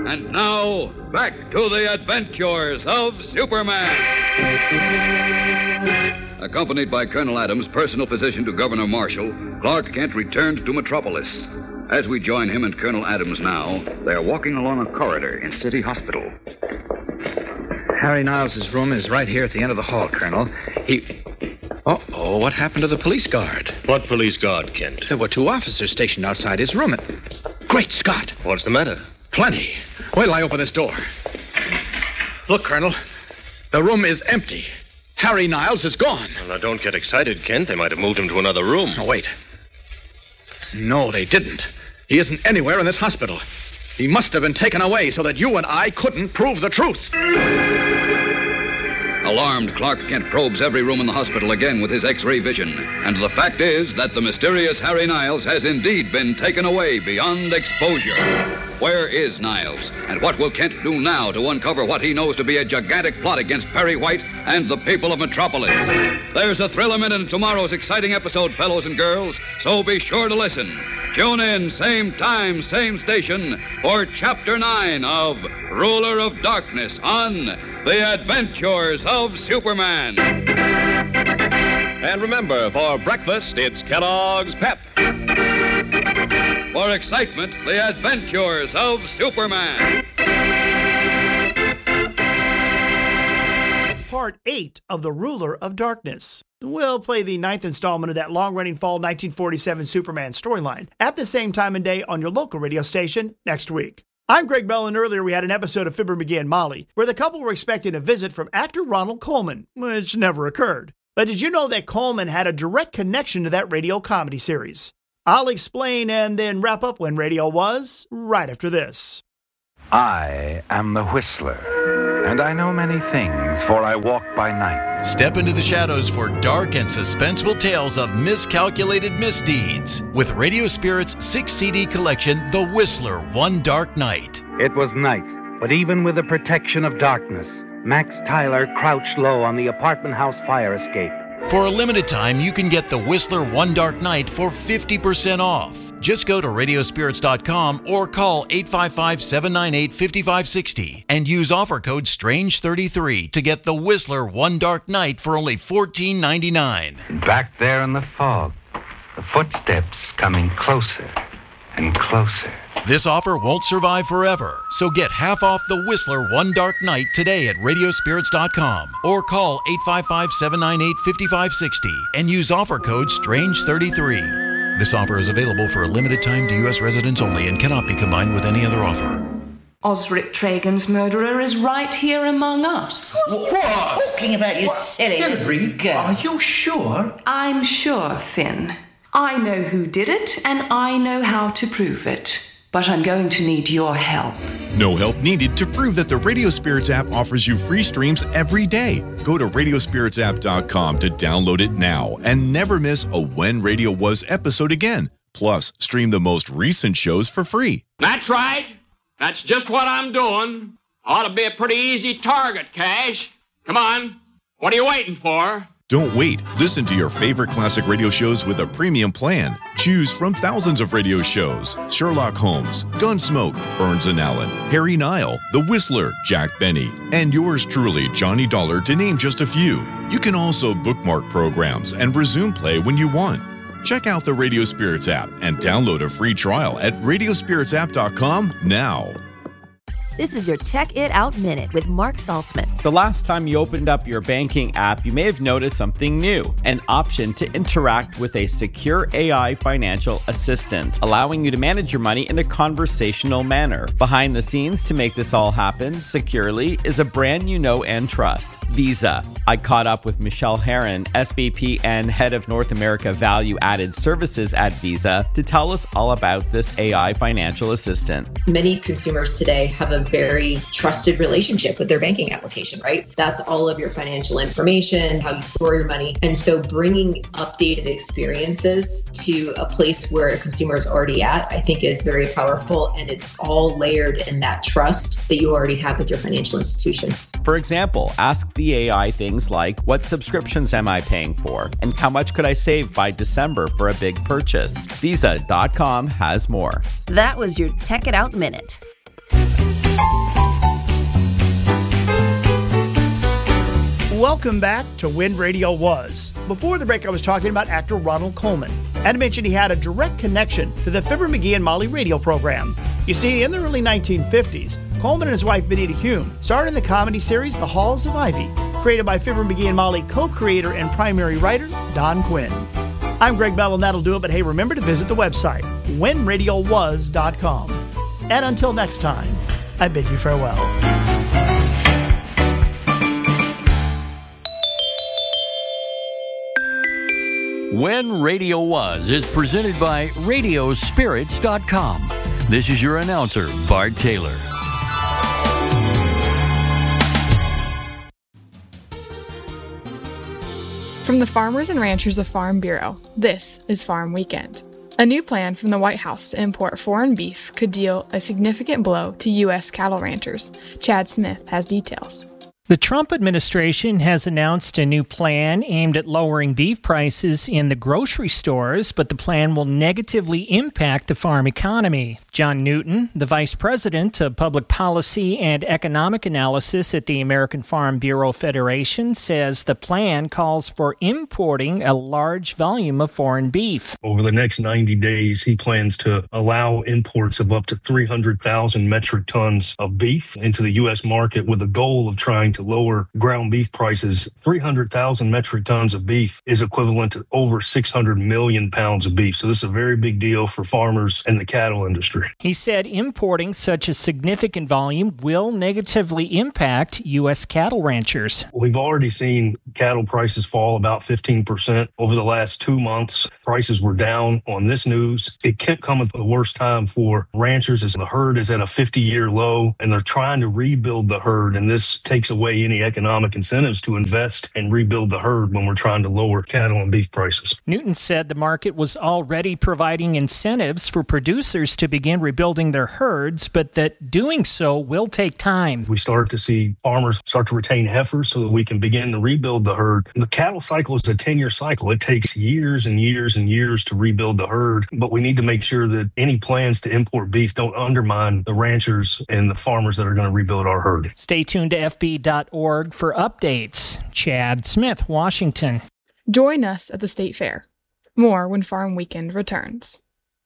And now, back to the adventures of Superman. Accompanied by Colonel Adams, personal physician to Governor Marshall, Clark Kent returned to Metropolis. As we join him and Colonel Adams now, they are walking along a corridor in City Hospital. Harry Niles' room is right here at the end of the hall, Colonel. Uh-oh, what happened to the police guard? What police guard, Kent? There were 2 officers stationed outside his room. Great Scott! What's the matter? Plenty. Wait till I open this door. Look, Colonel. The room is empty. Harry Niles is gone. Well, now, don't get excited, Kent. They might have moved him to another room. Oh, wait. No, they didn't. He isn't anywhere in this hospital. He must have been taken away so that you and I couldn't prove the truth. Alarmed, Clark Kent probes every room in the hospital again with his X-ray vision. And the fact is that the mysterious Harry Niles has indeed been taken away beyond exposure. Where is Niles? And what will Kent do now to uncover what he knows to be a gigantic plot against Perry White and the people of Metropolis? There's a thrill a minute in tomorrow's exciting episode, fellows and girls, so be sure to listen. Tune in, same time, same station, for Chapter 9 of Ruler of Darkness on The Adventures of Superman. And remember, for breakfast, it's Kellogg's Pep. For excitement, The Adventures of Superman. Part 8 of The Ruler of Darkness. We'll play the 9th installment of that long-running fall 1947 Superman storyline at the same time and day on your local radio station next week. I'm Greg Bell, and earlier we had an episode of Fibber McGee and Molly, where the couple were expecting a visit from actor Ronald Colman, which never occurred. But did you know that Colman had a direct connection to that radio comedy series? I'll explain and then wrap up when radio was, right after this. I am the Whistler, and I know many things, for I walk by night. Step into the shadows for dark and suspenseful tales of miscalculated misdeeds with Radio Spirit's 6-CD collection, The Whistler, One Dark Night. It was night, but even with the protection of darkness, Max Tyler crouched low on the apartment house fire escape. For a limited time, you can get The Whistler, One Dark Night for 50% off. Just go to radiospirits.com or call 855-798-5560 and use offer code STRANGE33 to get The Whistler, One Dark Night for only $14.99. Back there in the fog, the footsteps coming closer and closer. This offer won't survive forever, so get half off The Whistler, One Dark Night today at radiospirits.com or call 855-798-5560 and use offer code STRANGE33. This offer is available for a limited time to U.S. residents only and cannot be combined with any other offer. Osric Tragan's murderer is right here among us. What? Talking about you silly girl. Are you sure? I'm sure, Finn. I know who did it, and I know how to prove it. But I'm going to need your help. No help needed to prove that the Radio Spirits app offers you free streams every day. Go to radiospiritsapp.com to download it now and never miss a When Radio Was episode again. Plus, stream the most recent shows for free. That's right. That's just what I'm doing. Ought to be a pretty easy target, Cash. Come on. What are you waiting for? Don't wait. Listen to your favorite classic radio shows with a premium plan. Choose from thousands of radio shows: Sherlock Holmes, Gunsmoke, Burns and Allen, Harry Nile, The Whistler, Jack Benny, and yours truly, Johnny Dollar, to name just a few. You can also bookmark programs and resume play when you want. Check out the Radio Spirits app and download a free trial at radiospiritsapp.com now. This is your Check It Out Minute with Mark Saltzman. The last time you opened up your banking app, you may have noticed something new, an option to interact with a secure AI financial assistant, allowing you to manage your money in a conversational manner. Behind the scenes to make this all happen securely is a brand you know and trust, Visa. I caught up with Michelle Herron, SVP and Head of North America Value Added Services at Visa, to tell us all about this AI financial assistant. Many consumers today have a very trusted relationship with their banking application, right? That's all of your financial information, how you store your money. And so bringing updated experiences to a place where a consumer is already at, I think is very powerful. And it's all layered in that trust that you already have with your financial institution. For example, ask the AI things like, what subscriptions am I paying for? And how much could I save by December for a big purchase? Visa.com has more. That was your Check It Out Minute. Welcome back to When Radio Was. Before the break, I was talking about actor Ronald Colman. And mentioned he had a direct connection to the Fibber McGee and Molly radio program. You see, in the early 1950s, Colman and his wife Benita Hume starred in the comedy series The Halls of Ivy, created by Fibber McGee and Molly co-creator and primary writer Don Quinn. I'm Greg Bell, and that'll do it, but hey, remember to visit the website, whenradiowas.com. And until next time, I bid you farewell. When Radio Was is presented by Radiospirits.com. This is your announcer, Bart Taylor. From the farmers and ranchers of Farm Bureau, this is Farm Weekend. A new plan from the White House to import foreign beef could deal a significant blow to U.S. cattle ranchers. Chad Smith has details. The Trump administration has announced a new plan aimed at lowering beef prices in the grocery stores, but the plan will negatively impact the farm economy. John Newton, the Vice President of Public Policy and Economic Analysis at the American Farm Bureau Federation, says the plan calls for importing a large volume of foreign beef. Over the next 90 days, he plans to allow imports of up to 300,000 metric tons of beef into the U.S. market with a goal of trying to lower ground beef prices. 300,000 metric tons of beef is equivalent to over 600 million pounds of beef. So this is a very big deal for farmers and the cattle industry. He said importing such a significant volume will negatively impact U.S. cattle ranchers. We've already seen cattle prices fall about 15% over the last 2 months. Prices were down on this news. It can't come at the worst time for ranchers as the herd is at a 50-year low and they're trying to rebuild the herd, and this takes away any economic incentives to invest and rebuild the herd when we're trying to lower cattle and beef prices. Newton said the market was already providing incentives for producers to begin rebuilding their herds, but that doing so will take time. We start to see farmers start to retain heifers so that we can begin to rebuild the herd. The cattle cycle is a 10-year cycle. It takes years and years and years to rebuild the herd, but we need to make sure that any plans to import beef don't undermine the ranchers and the farmers that are going to rebuild our herd. Stay tuned to FB.org for updates. Chad Smith, Washington. Join us at the State Fair. More when Farm Weekend returns.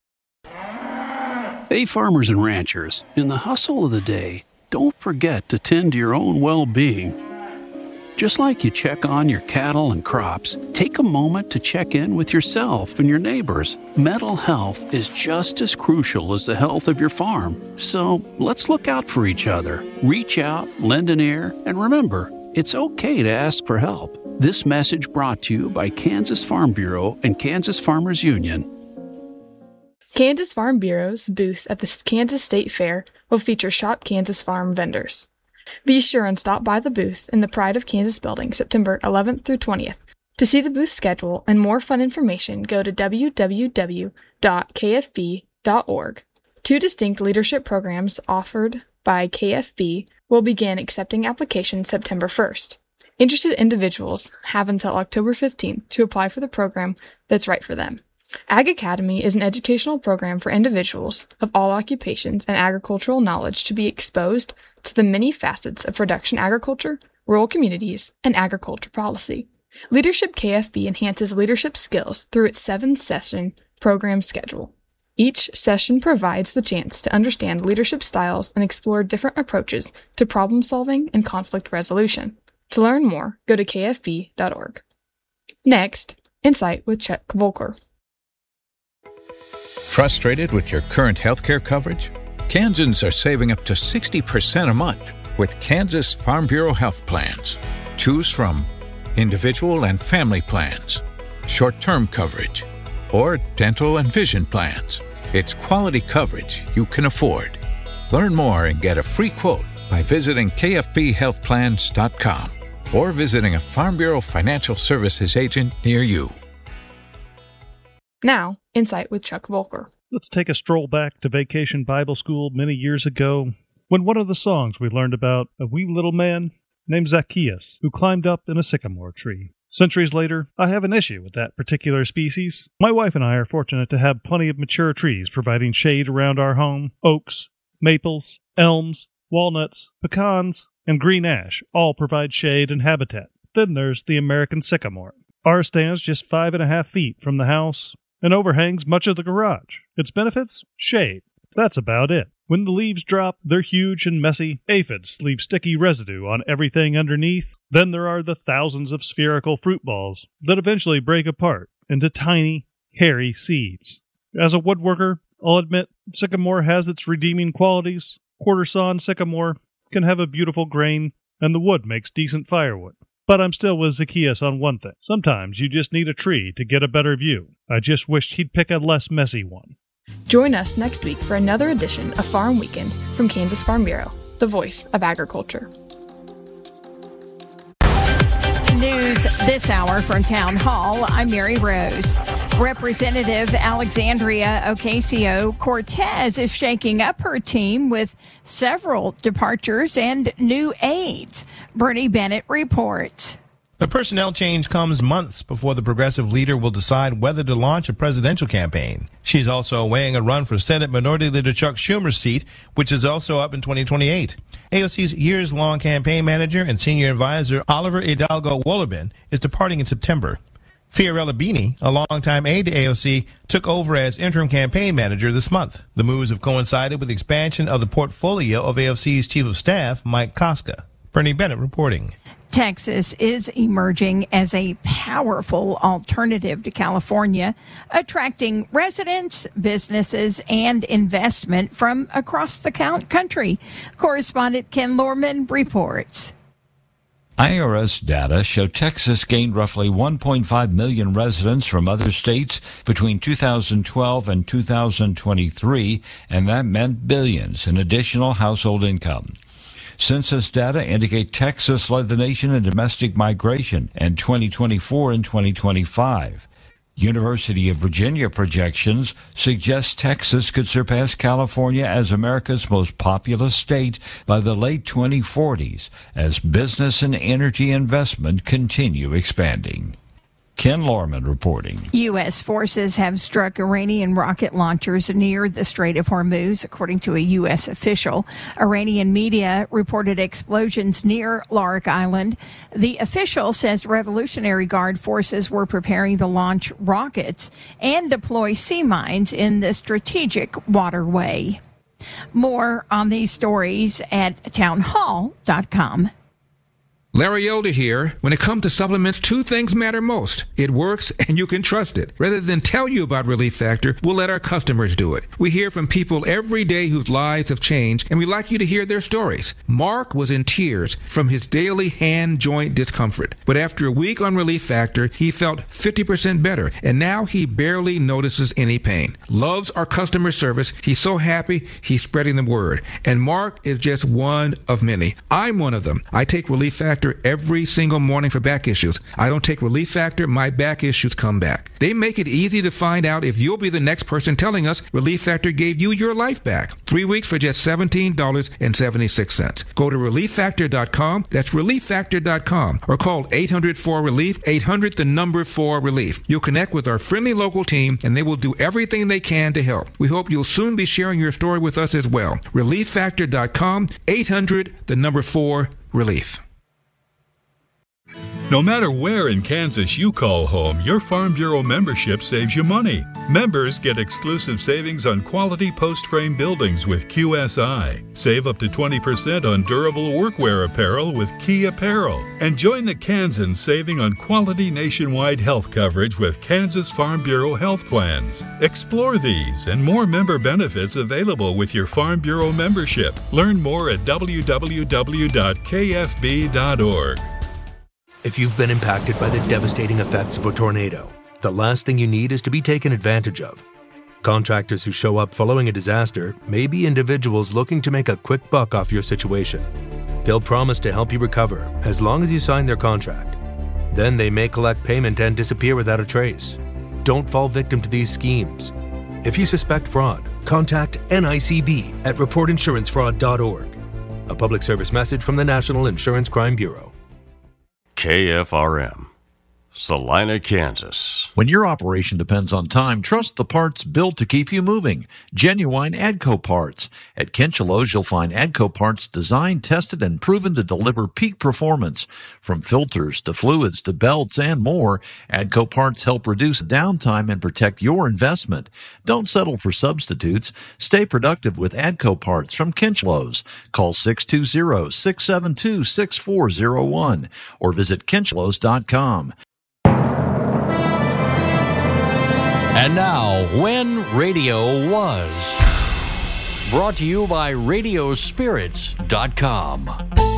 Hey, farmers and ranchers, in the hustle of the day, don't forget to tend to your own well-being. Just like you check on your cattle and crops, take a moment to check in with yourself and your neighbors. Mental health is just as crucial as the health of your farm. So let's look out for each other. Reach out, lend an ear, and remember, it's okay to ask for help. This message brought to you by Kansas Farm Bureau and Kansas Farmers Union. Kansas Farm Bureau's booth at the Kansas State Fair will feature Shop Kansas Farm vendors. Be sure and stop by the booth in the Pride of Kansas building September 11th through 20th. To see the booth schedule and more fun information, go to www.kfb.org. 2 distinct leadership programs offered by KFB will begin accepting applications September 1st. Interested individuals have until October 15th to apply for the program that's right for them. Ag Academy is an educational program for individuals of all occupations and agricultural knowledge to be exposed to the many facets of production agriculture, rural communities, and agriculture policy. Leadership KFB enhances leadership skills through its 7-session program schedule. Each session provides the chance to understand leadership styles and explore different approaches to problem solving and conflict resolution. To learn more, go to kfb.org. Next, Insight with Chuck Volker. Frustrated with your current healthcare coverage? Kansans are saving up to 60% a month with Kansas Farm Bureau health plans. Choose from individual and family plans, short-term coverage, or dental and vision plans. It's quality coverage you can afford. Learn more and get a free quote by visiting kfbhealthplans.com or visiting a Farm Bureau Financial Services agent near you. Now, Insight with Chuck Volker. Let's take a stroll back to Vacation Bible School many years ago, when one of the songs we learned about a wee little man named Zacchaeus who climbed up in a sycamore tree. Centuries later, I have an issue with that particular species. My wife and I are fortunate to have plenty of mature trees providing shade around our home. Oaks, maples, elms, walnuts, pecans, and green ash all provide shade and habitat. Then there's the American sycamore. Ours stands just 5.5 feet from the house and overhangs much of the garage. Its benefits? Shade. That's about it. When the leaves drop, they're huge and messy. Aphids leave sticky residue on everything underneath. Then there are the thousands of spherical fruit balls that eventually break apart into tiny, hairy seeds. As a woodworker, I'll admit sycamore has its redeeming qualities. Quarter-sawn sycamore can have a beautiful grain, and the wood makes decent firewood. But I'm still with Zacchaeus on one thing. Sometimes you just need a tree to get a better view. I just wished he'd pick a less messy one. Join us next week for another edition of Farm Weekend from Kansas Farm Bureau, the voice of agriculture. News this hour from Town Hall. I'm Mary Rose. Representative Alexandria Ocasio-Cortez is shaking up her team with several departures and new aides. Bernie Bennett reports. The personnel change comes months before the progressive leader will decide whether to launch a presidential campaign. She's also weighing a run for Senate Minority Leader Chuck Schumer's seat, which is also up in 2028. AOC's years-long campaign manager and senior advisor Oliver Hidalgo Wolobin is departing in September. Fiorella Bini, a longtime aide to AOC, took over as interim campaign manager this month. The moves have coincided with the expansion of the portfolio of AOC's chief of staff, Mike Koska. Bernie Bennett reporting. Texas is emerging as a powerful alternative to California, attracting residents, businesses, and investment from across the country. Correspondent Ken Lorman reports. IRS data show Texas gained roughly 1.5 million residents from other states between 2012 and 2023, and that meant billions in additional household income. Census data indicate Texas led the nation in domestic migration in 2024 and 2025. University of Virginia projections suggest Texas could surpass California as America's most populous state by the late 2040s as business and energy investment continue expanding. Ken Lorman reporting. U.S. forces have struck Iranian rocket launchers near the Strait of Hormuz, according to a U.S. official. Iranian media reported explosions near Larik Island. The official says Revolutionary Guard forces were preparing to launch rockets and deploy sea mines in the strategic waterway. More on these stories at townhall.com. Larry Elder here. When it comes to supplements, two things matter most. It works and you can trust it. Rather than tell you about Relief Factor, we'll let our customers do it. We hear from people every day whose lives have changed, and we'd like you to hear their stories. Mark was in tears from his daily hand joint discomfort. But after a week on Relief Factor, he felt 50% better, and now he barely notices any pain. Loves our customer service. He's so happy, he's spreading the word. And Mark is just one of many. I'm one of them. I take Relief Factor every single morning for back issues. I don't take Relief Factor, my back issues come back. They make it easy to find out if you'll be the next person telling us Relief Factor gave you your life back. 3 weeks for just $17.76. Go to ReliefFactor.com. That's ReliefFactor.com. Or call 800-4RELIEF, 800-4RELIEF. You'll connect with our friendly local team, and they will do everything they can to help. We hope you'll soon be sharing your story with us as well. ReliefFactor.com, 800-4RELIEF. No matter where in Kansas you call home, your Farm Bureau membership saves you money. Members get exclusive savings on quality post-frame buildings with QSI. Save up to 20% on durable workwear apparel with Key Apparel. And join the Kansans saving on quality nationwide health coverage with Kansas Farm Bureau health plans. Explore these and more member benefits available with your Farm Bureau membership. Learn more at www.kfb.org. If you've been impacted by the devastating effects of a tornado, the last thing you need is to be taken advantage of. Contractors who show up following a disaster may be individuals looking to make a quick buck off your situation. They'll promise to help you recover as long as you sign their contract. Then they may collect payment and disappear without a trace. Don't fall victim to these schemes. If you suspect fraud, contact NICB at reportinsurancefraud.org. A public service message from the National Insurance Crime Bureau. KFRM, Salina, Kansas. When your operation depends on time, trust the parts built to keep you moving. Genuine AGCO parts. At Kinchelo's, you'll find AGCO parts designed, tested, and proven to deliver peak performance. From filters to fluids to belts and more, AGCO parts help reduce downtime and protect your investment. Don't settle for substitutes. Stay productive with AGCO parts from Kinchelo's. Call 620-672-6401 or visit kinchelos.com. And now, When Radio Was. Brought to you by Radiospirits.com.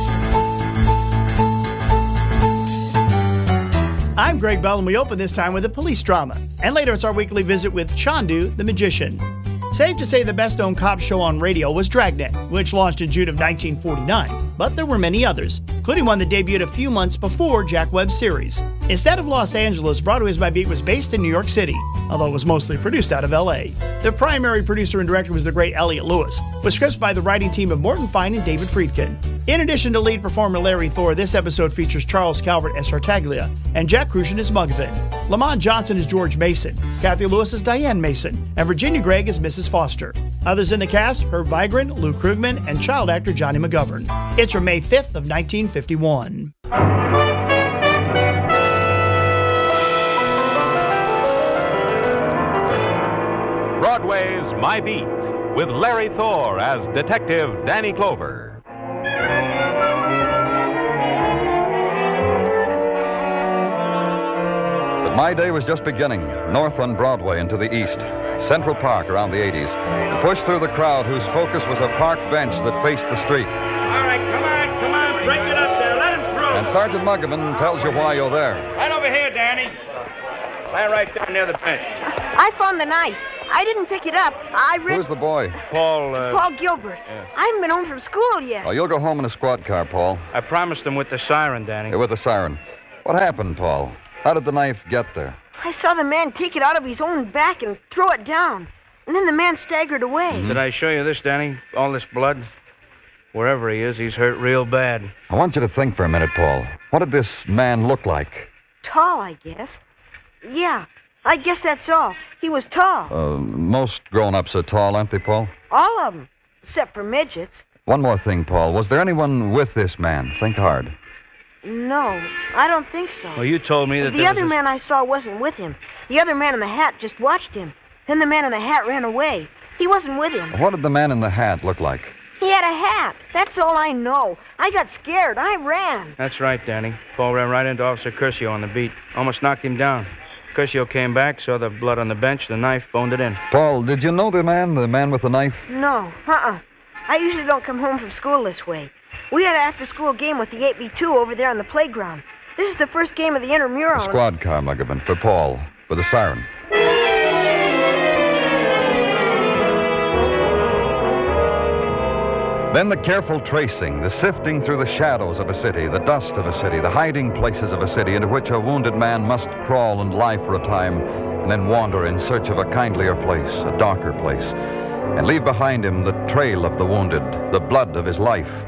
I'm Greg Bell, and we open this time with a police drama. And later it's our weekly visit with Chandu the Magician. Safe to say the best-known cop show on radio was Dragnet, which launched in June of 1949. But there were many others, including one that debuted a few months before Jack Webb's series. Instead of Los Angeles, Broadway's My Beat was based in New York City, although it was mostly produced out of L.A. The primary producer and director was the great Elliot Lewis, with scripts by the writing team of Morton Fine and David Friedkin. In addition to lead performer Larry Thor, this episode features Charles Calvert as Tartaglia and Jack Crucian as Mugvin. Lamont Johnson is George Mason, Kathy Lewis is Diane Mason, and Virginia Gregg is Mrs. Foster. Others in the cast, Herb Vigran, Lou Krugman, and child actor Johnny McGovern. It's from May 5th of 1951. Broadway's My Beat, with Larry Thor as Detective Danny Clover. But my day was just beginning, north on Broadway and to the east. Central Park around the 80s, to push through the crowd whose focus was a park bench that faced the street. All right, come on, break it up there, let him through. And Sergeant Muggavan tells you why you're there. Right over here, Danny. Stand right there near the bench. I found the knife. I didn't pick it up. Who's the boy? Paul Gilbert. Yeah. I haven't been home from school yet. Oh, you'll go home in a squad car, Paul. I promised him with the siren, Danny. Yeah, with the siren. What happened, Paul? How did the knife get there? I saw the man take it out of his own back and throw it down. And then the man staggered away. Mm-hmm. Did I show you this, Danny? All this blood? Wherever he is, he's hurt real bad. I want you to think for a minute, Paul. What did this man look like? Tall, I guess. Yeah, I guess that's all. He was tall. Most grown-ups are tall, aren't they, Paul? All of them, except for midgets. One more thing, Paul. Was there anyone with this man? Think hard. No, I don't think so. Well, you told me that the other man I saw wasn't with him. The other man in the hat just watched him. Then the man in the hat ran away. He wasn't with him. What did the man in the hat look like? He had a hat. That's all I know. I got scared. I ran. That's right, Danny. Paul ran right into Officer Curcio on the beat. Almost knocked him down. Curcio came back, saw the blood on the bench, the knife, phoned it in. Paul, did you know the man with the knife? No, I usually don't come home from school this way. We had an after-school game with the 8B2 over there on the playground. This is the first game of the intramural. A squad car, Muggavan, for Paul, with a siren. Then the careful tracing, the sifting through the shadows of a city, the dust of a city, the hiding places of a city into which a wounded man must crawl and lie for a time and then wander in search of a kindlier place, a darker place, and leave behind him the trail of the wounded, the blood of his life.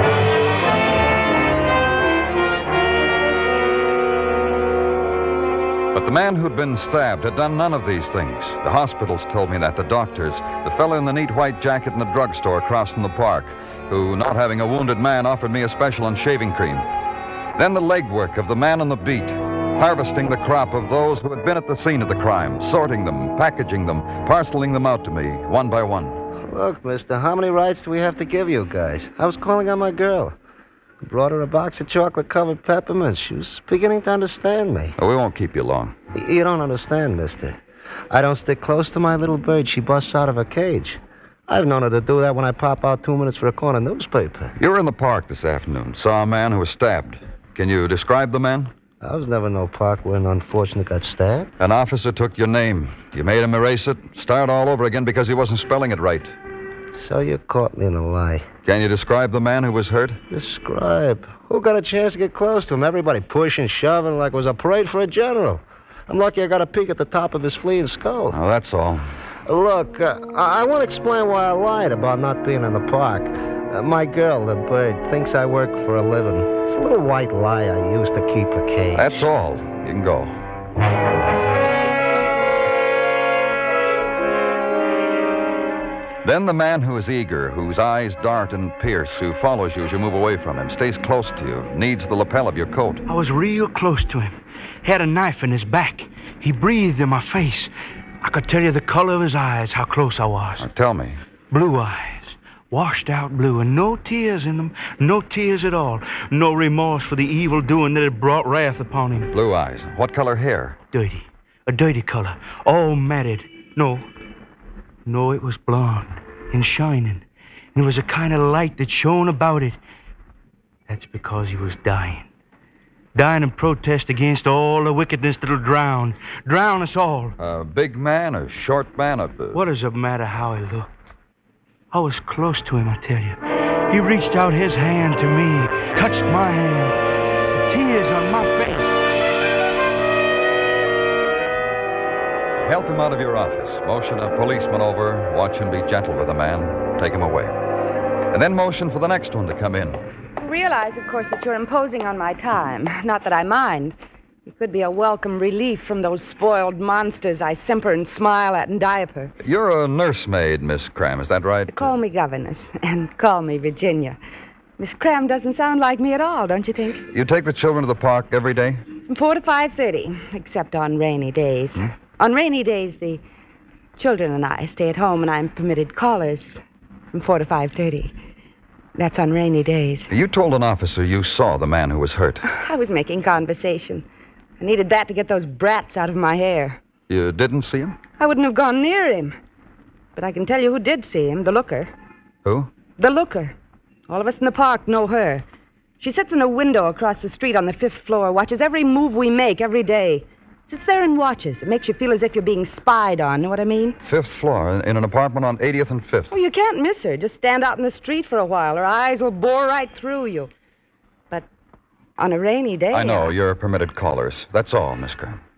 But the man who'd been stabbed had done none of these things. The hospitals told me that, the doctors, the fellow in the neat white jacket in the drugstore across from the park, who, not having a wounded man, offered me a special on shaving cream. Then the legwork of the man on the beat, harvesting the crop of those who had been at the scene of the crime, sorting them, packaging them, parceling them out to me, one by one. Look, mister, how many rides do we have to give you guys? I was calling on my girl. I brought her a box of chocolate-covered peppermints. She was beginning to understand me. Oh, we won't keep you long. You don't understand, mister. I don't stick close to my little bird. She busts out of her cage. I've known her to do that when I pop out 2 minutes for a corner newspaper. You were in the park this afternoon, saw a man who was stabbed. Can you describe the man? I was never in no park where an unfortunate got stabbed. An officer took your name. You made him erase it, start all over again because he wasn't spelling it right. So you caught me in a lie. Can you describe the man who was hurt? Describe? Who got a chance to get close to him? Everybody pushing, shoving like it was a parade for a general. I'm lucky I got a peek at the top of his fleeing skull. Oh, that's all. Look, I want to explain why I lied about not being in the park. My girl, the bird, thinks I work for a living. It's a little white lie I use to keep her caged. That's all. You can go. Then the man who is eager, whose eyes dart and pierce, who follows you as you move away from him, stays close to you, needs the lapel of your coat. I was real close to him. He had a knife in his back. He breathed in my face. I could tell you the color of his eyes, how close I was. Now, tell me. Blue eyes, washed out blue, and no tears in them, no tears at all. No remorse for the evil doing that had brought wrath upon him. Blue eyes. What color hair? Dirty. A dirty color. All matted. No, it was blonde and shining. And there was a kind of light that shone about it. That's because he was dying. Dying in protest against all the wickedness that'll drown us all. A big man, a short man, What does it matter how he looked? I was close to him, I tell you. He reached out his hand to me, touched my hand, tears on my face. Help him out of your office. Motion a policeman over. Watch him be gentle with the man. Take him away. And then motion for the next one to come in. I realize, of course, that you're imposing on my time. Not that I mind. It could be a welcome relief from those spoiled monsters I simper and smile at and diaper. You're a nursemaid, Miss Cram, is that right? Call me governess, and call me Virginia. Miss Cram doesn't sound like me at all, don't you think? You take the children to the park every day? From 4 to 5:30, except on rainy days. On rainy days, the children and I stay at home, and I'm permitted callers from 4 to 5:30. That's on rainy days. You told an officer you saw the man who was hurt. I was making conversation. I needed that to get those brats out of my hair. You didn't see him? I wouldn't have gone near him. But I can tell you who did see him, the looker. Who? The looker. All of us in the park know her. She sits in a window across the street on the 5th floor, watches every move we make every day. Sits there and watches. It makes you feel as if you're being spied on, know what I mean? 5th floor, in an apartment on 80th and 5th. Oh, you can't miss her. Just stand out in the street for a while. Her eyes will bore right through you. But on a rainy day... I know, you're permitted callers. That's all, Miss Graham.